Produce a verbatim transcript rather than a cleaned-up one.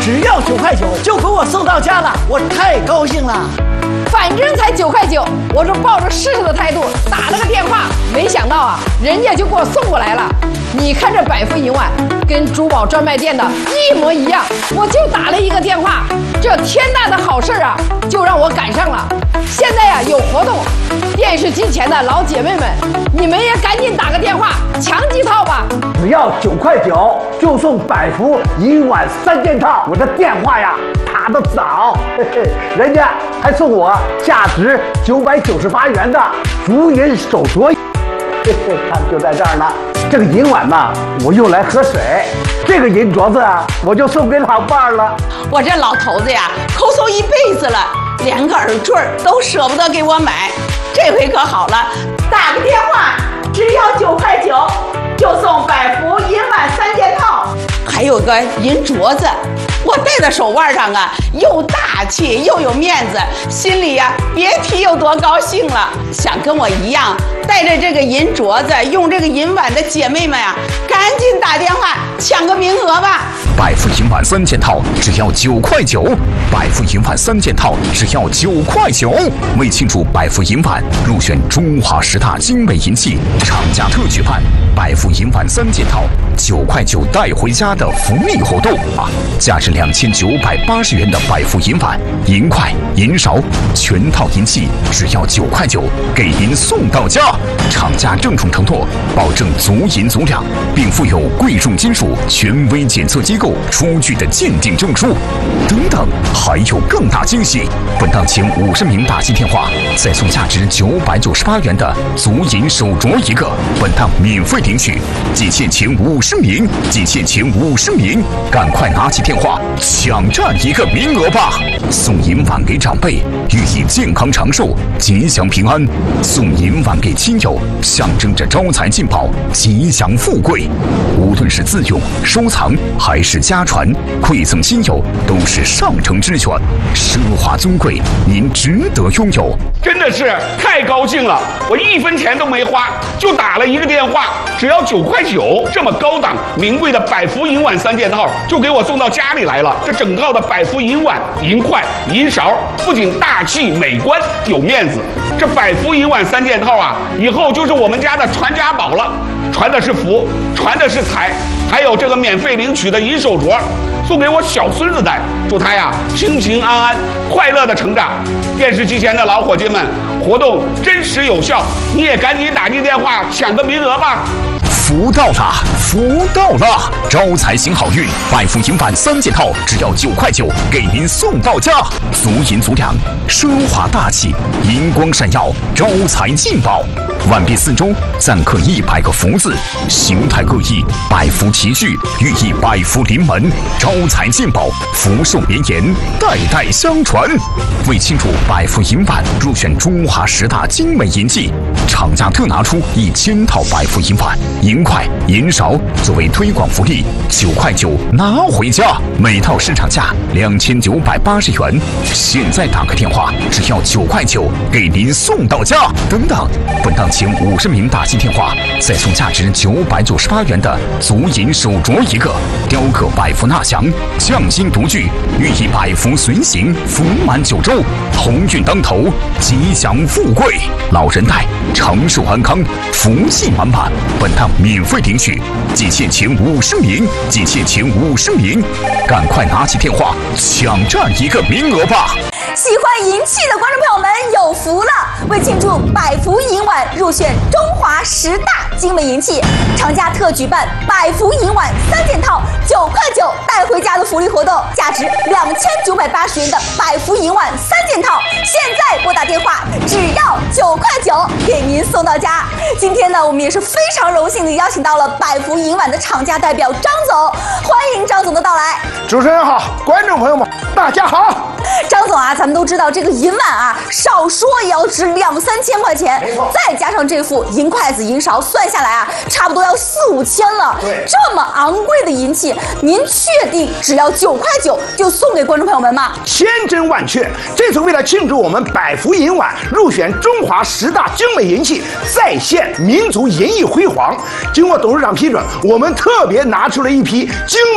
只要九块九就给我送到家了，我太高兴了。 反正才九块九，我就抱着试试的态度打了个电话，没想到啊，人家就给我送过来了。你看这百福银碗跟珠宝专卖店的一模一样，我就打了一个电话，这天大的好事啊，就让我赶上了。现在呀、啊、有活动，电视机前的老姐妹们，你们也赶紧打个电话抢几套吧。 只要九块九就送百福银碗三件套。我的电话呀打得早，嘿嘿，人家还送我价值九百九十八元的竹银手镯。嘿嘿，看就在这儿呢。这个银碗呢，我用来喝水；这个银镯子啊，我就送给老伴儿了。 我这老头子呀，抠搜一辈子了，连个耳坠都舍不得给我买。这回可好了，打个电话，只要九块九，就送百福银碗三件套，还有个银镯子。我戴在手腕上啊，又大气又有面子，心里呀别提有多高兴了。想跟我一样带着这个银镯子用这个银碗的姐妹们呀，赶紧打电话抢个名额吧。 百福银碗三件套只要九块九，百福银碗三件套只要九块九。为庆祝百福银碗入选中华十大精美银器，厂家特举办百福银碗三件套九块九带回家的福利活动啊！价值两千九百八十元的百福银碗、银筷、银勺全套银器只要九块九，给您送到家。厂家郑重承诺，保证足银足量，并附有贵重金属权威检测机构出具的鉴定证书。等等，还有更大惊喜！本档前五十名打进电话，再送价值九百九十八元的足银手镯一个。本档免费领取，仅限前五十名，仅限前五十名，赶快拿起电话抢占一个名额吧！送银碗给长辈，寓意健康长寿、吉祥平安；送银碗给亲友，象征着招财进宝、吉祥富贵。无论是自用、收藏还是家传，馈赠亲友都是上乘之选，奢华尊贵，您值得拥有。 真的是太高兴了，我一分钱都没花，就打了一个电话，只要九块九，这么高档名贵的百福银碗三件套就给我送到家里来了。这整套的百福银碗、银筷、银勺不仅大气美观有面子，这百福银碗三件套啊，以后就是我们家的传家宝了，传的是福，传的是财，还有这个免费领取的银手镯，送给我小孙子戴，祝他呀平平安安、快乐的成长。电视机前的老伙计们，活动真实有效，你也赶紧打进电话抢个名额吧。 福到了，福到了！招财行好运，百福银碗三件套只要九块九，给您送到家。足银足量，奢华大气，银光闪耀，招财进宝。碗壁四周錾刻一百个福字，形态各异，百福齐聚，寓意百福临门，招财进宝，福寿绵延，代代相传。为庆祝百福银碗入选中华十大精美银器，厂家特拿出一千套百福银碗、银筷、银勺作为推广福利，九块九拿回家，每套市场价两千九百八十元。现在打个电话，只要九块九，给您送到家。等等，本档前五十名打进电话，再送价值九百九十八元的足银手镯一个，雕刻百福纳祥，匠心独具，寓意百福随行，福满九州，鸿运当头，吉祥富贵，老人戴长寿安康，福气满满。本档免费领取，仅限前五十名，仅限前五十名，赶快拿起电话抢占一个名额吧！ 喜欢银器的观众朋友们有福了！为庆祝百福银碗入选中华十大精美银器，厂家特举办百福银碗三件套九块九带回家的福利活动，价值两千九百八十元的百福银碗三件套，现在拨打电话只要九块九，给您送到家。今天呢，我们也是非常荣幸的邀请到了百福银碗的厂家代表张总，欢迎张总的到来。 主持人好，观众朋友们大家好。 张总啊，咱们都知道这个银碗啊，少说也要值两三千块钱，再加上这副银筷子、银勺，算下来啊，差不多要四五千了。 对， 这么昂贵的银器，您确定只要九块九就送给观众朋友们吗？ 千真万确，这次为了庆祝我们百福银碗入选中华十大精美银器，再现民族银艺辉煌，经过董事长批准，我们特别拿出了一批精